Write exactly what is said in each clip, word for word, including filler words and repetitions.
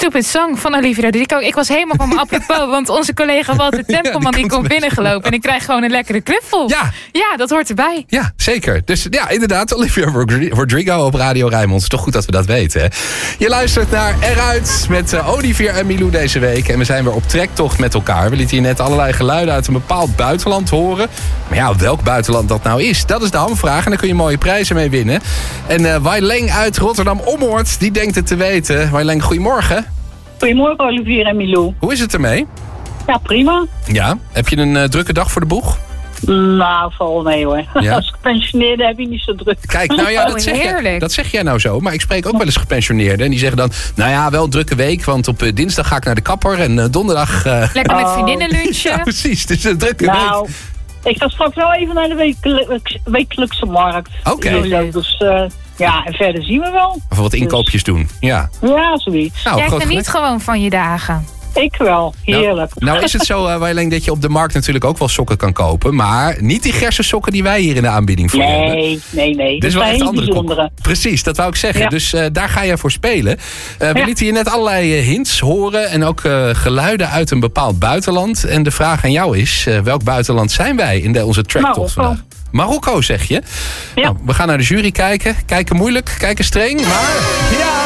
Stupid Song van Olivia Rodrigo. Ik was helemaal van mijn apropos, want onze collega Walter Tempelman ja, die, die komt binnengelopen. En ik krijg gewoon een lekkere knuffel. Ja. ja, dat hoort erbij. Ja, zeker. Dus ja, inderdaad, Olivia Rodrigo op Radio Rijnmond. Is toch goed dat we dat weten, hè? Je luistert naar Eruit met uh, Olivier en Milou deze week. En we zijn weer op trektocht met elkaar. We lieten hier net allerlei geluiden uit een bepaald buitenland horen. Maar ja, welk buitenland dat nou is, dat is de hamvraag. En daar kun je mooie prijzen mee winnen. En uh, Waileng uit Rotterdam-Ommoord, die denkt het te weten. Waileng, goedemorgen. Goedemorgen, Olivier en Milou. Hoe is het ermee? Ja, prima. Ja, heb je een uh, drukke dag voor de boeg? Nou, val mee hoor. Ja? Als gepensioneerde heb je niet zo druk. Kijk, nou ja, dat, oh, zeg jij, dat zeg jij nou zo. Maar ik spreek ook wel eens gepensioneerden. En die zeggen dan, nou ja, wel een drukke week. Want op uh, dinsdag ga ik naar de kapper. En uh, donderdag... Uh... Lekker met oh. vriendinnen lunchen. Ja, precies. Het is een drukke nou, week. Ik ga straks wel even naar de wekelijks, wekelijkse markt. Oké. Okay. Dus uh, ja, en verder zien we wel. Of wat inkoopjes dus doen. Ja, ja zoiets. Nou, jij geniet gewoon van je dagen. Ik wel, heerlijk. Nou, nou is het zo, uh, Waileng, dat je op de markt natuurlijk ook wel sokken kan kopen. Maar niet die gerse sokken die wij hier in de aanbieding voor nee, hebben. Nee, nee, nee. Dat is wel echt een andere bijzondere. kop. Precies, dat wou ik zeggen. Ja. Dus uh, daar ga je voor spelen. Uh, we ja. lieten je net allerlei uh, hints horen en ook uh, geluiden uit een bepaald buitenland. En de vraag aan jou is, uh, welk buitenland zijn wij in de, onze tracktocht vandaag? Marokko, zeg je? Ja. Nou, we gaan naar de jury kijken. Kijken moeilijk, kijken streng, maar... Ja!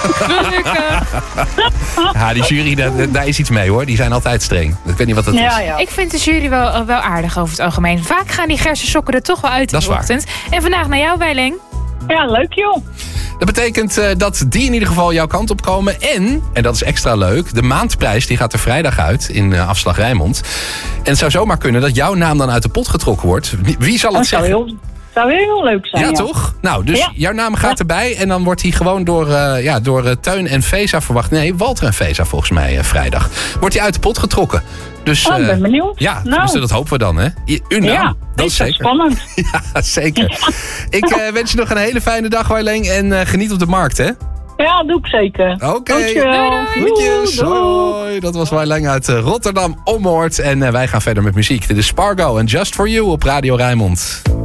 ja, die jury, daar, daar is iets mee hoor. Die zijn altijd streng. Ik weet niet wat dat ja, is. Ja. Ik vind de jury wel, wel aardig over het algemeen. Vaak gaan die gerse sokken er toch wel uit in de ochtend. En vandaag naar jou, Waileng. Ja, leuk joh. Dat betekent uh, dat die in ieder geval jouw kant op komen. En, en dat is extra leuk, de maandprijs die gaat er vrijdag uit in uh, Afslag Rijnmond. En het zou zomaar kunnen dat jouw naam dan uit de pot getrokken wordt. Wie zal het dat zeggen? Zou heel, zou heel leuk zijn. Ja, ja. toch? Nou, dus ja. jouw naam gaat ja. erbij. En dan wordt hij gewoon door, uh, ja, door uh, Teun en Veza verwacht. Nee, Walter en Veza volgens mij uh, vrijdag. Wordt hij uit de pot getrokken. Dus, oh, ik ben benieuwd. Ja, nou. dus dat hopen we dan, hè? Uw naam, ja, dat is zeker. Spannend. Ja, zeker. Ja. Ik uh, wens je nog een hele fijne dag, Waileng. En uh, geniet op de markt, hè? Ja, doe ik zeker. Oké. Okay. Groetjes. Hoi. Dat was Waileng uit uh, Rotterdam-Ommoord. En uh, wij gaan verder met muziek. Dit is Spargo en Just For You op Radio Rijnmond.